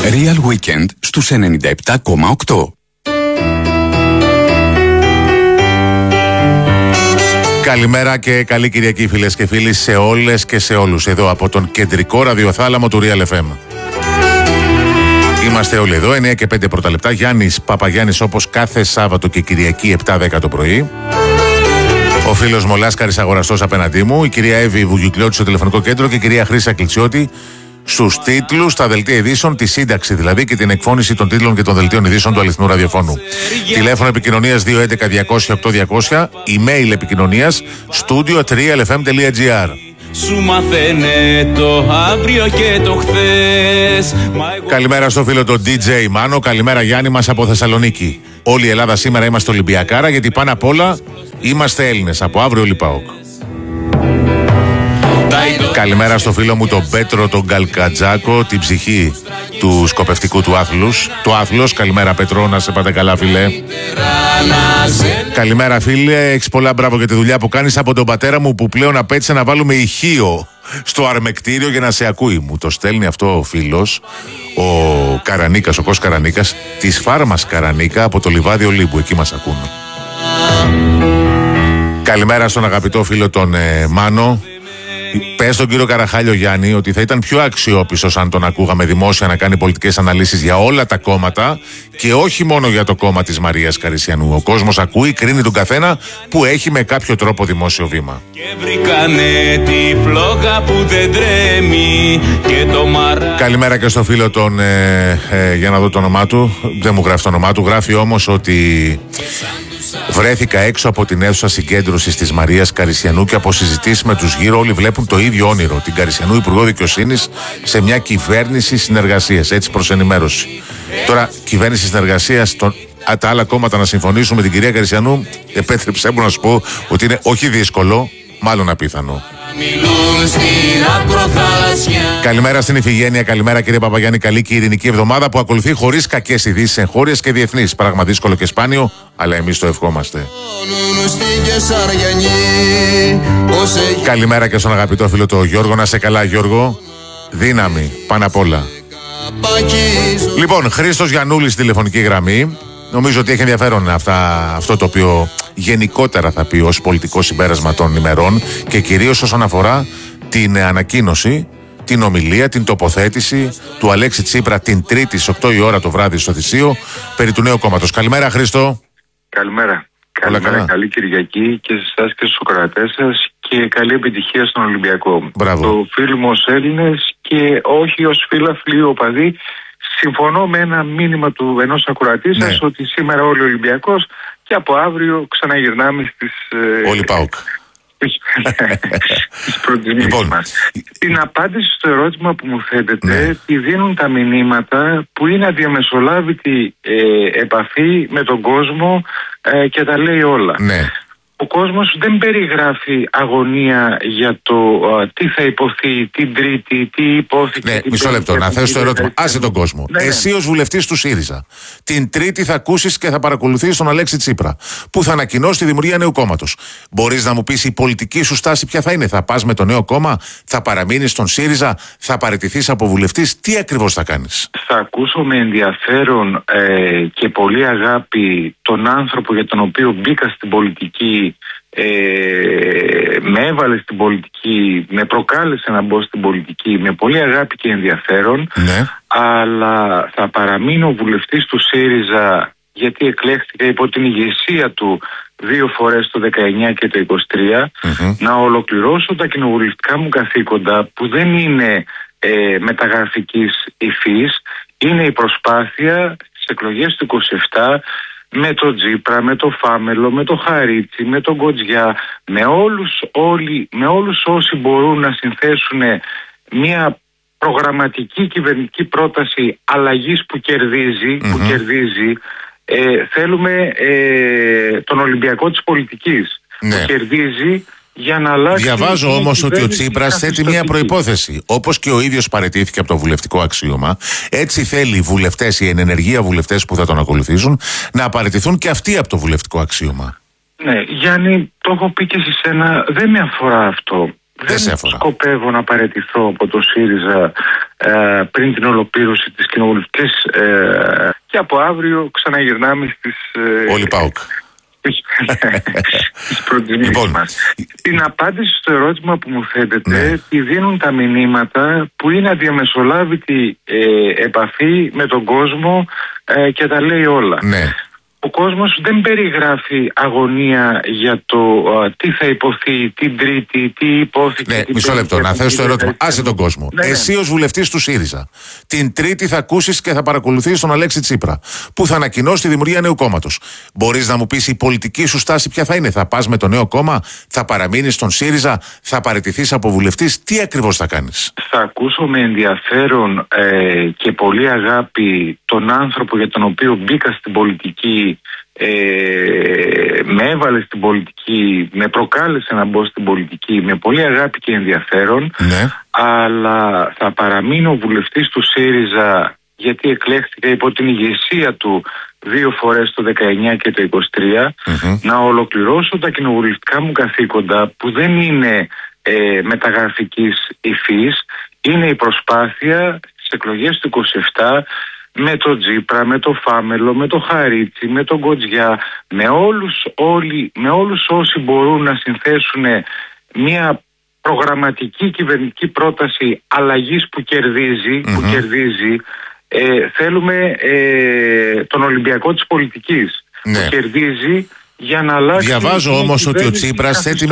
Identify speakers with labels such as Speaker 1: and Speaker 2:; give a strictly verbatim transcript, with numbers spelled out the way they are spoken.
Speaker 1: Real Weekend στους ενενήντα επτά κόμμα οκτώ.
Speaker 2: Καλημέρα και καλή Κυριακή, φίλες και φίλοι, σε όλες και σε όλους, εδώ από τον κεντρικό ραδιοθάλαμο του Real εφ εμ. Είμαστε όλοι εδώ, εννιά και πέντε πρώτα λεπτά. Γιάννης Παπαγιάννης, όπως κάθε Σάββατο και Κυριακή επτά δέκα το πρωί. Ο φίλος μου Λάσκαρης αγοραστός απέναντί μου, η κυρία Εύη Βουγιουκλιώτη στο τηλεφωνικό κέντρο και η κυρία Χρύσα Κλιτσιώτη στους τίτλους, στα δελτία ειδήσεων, τη σύνταξη δηλαδή και την εκφώνηση των τίτλων και των δελτίων ειδήσεων του αληθινού ραδιοφώνου. Τηλέφωνο επικοινωνίας δύο έντεκα διακόσια οκτώ διακόσια, email επικοινωνίας studio at realfm.gr. Σου μαθαίνε το αύριο και το χθες. Καλημέρα στο φίλο τον ντι τζέι Μάνο. Καλημέρα Γιάννη μας από Θεσσαλονίκη. Όλη η Ελλάδα σήμερα είμαστε Ολυμπιακάρα, γιατί πάνω απ' όλα είμαστε Έλληνες. Από αύριο όλοι ΠΑΟΚ. Καλημέρα στο φίλο μου τον Πέτρο τον Καλκατζάκο, την ψυχή του σκοπευτικού του άθλους. Το άθλος, καλημέρα Πέτρο, να σε πάτε καλά φίλε. Καλημέρα φίλε, έχεις πολλά μπράβο για τη δουλειά που κάνεις. Από τον πατέρα μου που πλέον απέτησε να βάλουμε ηχείο στο αρμεκτήριο για να σε ακούει. Μου το στέλνει αυτό ο φίλος, ο Καρανίκας, ο Κος Καρανίκας, της Φάρμας Καρανίκα από το λιβάδι Ολύμπου, εκεί μας ακούν. Καλημέρα στον αγαπητό φίλο τον ε, Μάνο. Πες στον κύριο Καραχάλιο Γιάννη ότι θα ήταν πιο αξιόπιστος αν τον ακούγαμε δημόσια να κάνει πολιτικές αναλύσεις για όλα τα κόμματα και όχι μόνο για το κόμμα της Μαρίας Καρισιανού. Ο κόσμος ακούει, κρίνει τον καθένα που έχει με κάποιο τρόπο δημόσιο βήμα. Καλημέρα και στο φίλο τον, ε, ε, για να δω το όνομά του, δεν μου γράφει το όνομά του, γράφει όμως ότι βρέθηκα έξω από την αίθουσα συγκέντρωσης της Μαρίας Καρισιανού και από συζητήσεις με τους γύρω όλοι βλέπουν το ίδιο όνειρο. Την Καρισιανού Υπουργό Δικαιοσύνης σε μια κυβέρνηση συνεργασίας. Έτσι προς ενημέρωση. Τώρα, κυβέρνηση συνεργασίας, το, α, τα άλλα κόμματα να συμφωνήσουν με την κυρία Καρισιανού, επέτρεψέ μου να σου πω ότι είναι όχι δύσκολο, μάλλον απίθανο. Καλημέρα στην Ιφηγένεια, καλημέρα κύριε Παπαγιάννη. Καλή και ειρηνική εβδομάδα που ακολουθεί χωρίς κακές ειδήσεις εγχώριες και διεθνείς. Πράγμα δύσκολο και σπάνιο, αλλά εμείς το ευχόμαστε. Καλημέρα και στον αγαπητό φίλο το Γιώργο. Να σε καλά Γιώργο. Δύναμη πάνω απ' όλα. Λοιπόν, Χρήστος Γιαννούλης στη τηλεφωνική γραμμή. Νομίζω ότι έχει ενδιαφέρον αυτά, αυτό το οποίο γενικότερα θα πει ως πολιτικό συμπέρασμα των ημερών και κυρίως όσον αφορά την ανακοίνωση, την ομιλία, την τοποθέτηση του Αλέξη Τσίπρα την Τρίτη στις οκτώ η ώρα το βράδυ στο Θησίο περί του νέου κόμματος. Καλημέρα Χρήστο.
Speaker 3: Καλημέρα. Καλημέρα, καλή Κυριακή και σε εσάς και στους ακροατές σας και καλή επιτυχία στον Ολυμπιακό.
Speaker 2: Μπράβο.
Speaker 3: Το φίλο μου ως Έλληνες και όχι ως φίλαθλοι οπαδοί. Συμφωνώ με ένα μήνυμα του ενός ακροατή σας, ναι, ότι σήμερα όλοι Ολυμπιακός και από αύριο ξαναγυρνάμε στις...
Speaker 2: Όλοι ΠΑΟΚ.
Speaker 3: Στις προτιμήσεις λοιπόν μας. Την απάντηση στο ερώτημα που μου θέτετε, ναι, τη δίνουν τα μηνύματα που είναι αδιαμεσολάβητη ε, επαφή με τον κόσμο ε, και τα λέει όλα.
Speaker 2: Ναι.
Speaker 3: Ο κόσμος δεν περιγράφει αγωνία για το uh, τι θα υποθεί την Τρίτη, τι υπόθηκε.
Speaker 2: Ναι,
Speaker 3: την
Speaker 2: μισό λεπτό, να θέσω το ερώτημα. Άσε τον κόσμο.
Speaker 3: Ναι,
Speaker 2: Εσύ
Speaker 3: ναι.
Speaker 2: ως βουλευτής του ΣΥΡΙΖΑ, την Τρίτη θα ακούσεις και θα παρακολουθείς τον Αλέξη Τσίπρα, που θα ανακοινώσει τη δημιουργία νέου κόμματος. Μπορείς να μου πεις η πολιτική σου στάση ποια θα είναι? Θα πας με το νέο κόμμα, θα παραμείνεις στον ΣΥΡΙΖΑ, θα παραιτηθείς από βουλευτής, τι ακριβώς θα κάνεις?
Speaker 3: Θα ακούσω με ενδιαφέρον ε, και πολύ αγάπη τον άνθρωπο για τον οποίο μπήκα στην πολιτική. Ε, με έβαλε στην πολιτική, με προκάλεσε να μπω στην πολιτική με πολύ αγάπη και ενδιαφέρον,
Speaker 2: ναι,
Speaker 3: αλλά θα παραμείνω βουλευτής του ΣΥΡΙΖΑ γιατί εκλέχθηκα υπό την ηγεσία του δύο φορές το δεκαεννιά και το είκοσι τρία, mm-hmm. να ολοκληρώσω τα κοινοβουλευτικά μου καθήκοντα που δεν είναι ε, μεταγραφικής υφής, είναι η προσπάθεια στις εκλογές του είκοσι επτά με τον Τσίπρα, με τον Φάμελο, με τον Χαρίτσι, με τον Κοτζιά, με όλους, όλοι, με όλους όσοι μπορούν να συνθέσουν μια προγραμματική κυβερνητική πρόταση αλλαγής που κερδίζει, mm-hmm. που κερδίζει ε, θέλουμε ε, τον Ολυμπιακό της πολιτικής, ναι, που κερδίζει για να αλλάξει.
Speaker 2: Διαβάζω όμως ότι ο Τσίπρας θέτει μια προϋπόθεση. Όπως και ο ίδιος παραιτήθηκε από το βουλευτικό αξίωμα, έτσι θέλει οι βουλευτές, οι ενεργεία βουλευτές που θα τον ακολουθήσουν, να παραιτηθούν και αυτοί από το βουλευτικό αξίωμα.
Speaker 3: Ναι, Γιάννη, το έχω πει και σε σένα, δεν με αφορά αυτό.
Speaker 2: Δεν, δεν
Speaker 3: σκοπεύω να παραιτηθώ από το ΣΥΡΙΖΑ ε, πριν την ολοκλήρωση της κοινοβουλευτικής ε, και από αύριο ξαναγυρνάμε στις... Ε,
Speaker 2: Όλοι ΠΑΟΚ.
Speaker 3: Τις προτιμήσεις λοιπόν. μας. Την απάντηση στο ερώτημα που μου θέτετε, ναι, τη δίνουν τα μηνύματα που είναι αδιαμεσολάβητη ε, επαφή με τον κόσμο ε, και τα λέει όλα.
Speaker 2: Ναι.
Speaker 3: Ο κόσμος δεν περιγράφει αγωνία για το α, τι θα υποθεί την Τρίτη, τι υπόθηκε.
Speaker 2: Ναι, μισό λεπτό, να θέσω το ερώτημα. Άσε τον κόσμο. Ναι, Εσύ ναι. ως βουλευτής του ΣΥΡΙΖΑ, την Τρίτη θα ακούσεις και θα παρακολουθείς τον Αλέξη Τσίπρα, που θα ανακοινώσει τη δημιουργία νέου κόμματος. Μπορείς να μου πεις η πολιτική σου στάση ποια θα είναι? Θα πας με το νέο κόμμα, θα παραμείνεις στον ΣΥΡΙΖΑ, θα παραιτηθείς από βουλευτής? Τι ακριβώς θα κάνεις?
Speaker 3: Θα ακούσω με ενδιαφέρον ε, και πολύ αγάπη τον άνθρωπο για τον οποίο μπήκα στην πολιτική. Ε, με έβαλε στην πολιτική, με προκάλεσε να μπω στην πολιτική με πολύ αγάπη και ενδιαφέρον,
Speaker 2: ναι,
Speaker 3: αλλά θα παραμείνω βουλευτής του ΣΥΡΙΖΑ γιατί εκλέχθηκα υπό την ηγεσία του δύο φορές το δεκαεννιά και το είκοσι τρία, mm-hmm. να ολοκληρώσω τα κοινοβουλευτικά μου καθήκοντα που δεν είναι ε, μεταγραφικής υφής, είναι η προσπάθεια στις εκλογές του είκοσι επτά με τον Τσίπρα, με τον Φάμελο, με τον Χαρίτσι, με τον Κοτζιά, με όλους, όλοι, με όλους όσοι μπορούν να συνθέσουν μια προγραμματική κυβερνητική πρόταση αλλαγής που κερδίζει, mm-hmm. που κερδίζει ε, θέλουμε ε, τον Ολυμπιακό της πολιτικής, ναι, που κερδίζει για να αλλάξει.
Speaker 2: Διαβάζω όμως ότι ο Τσίπρας θέτει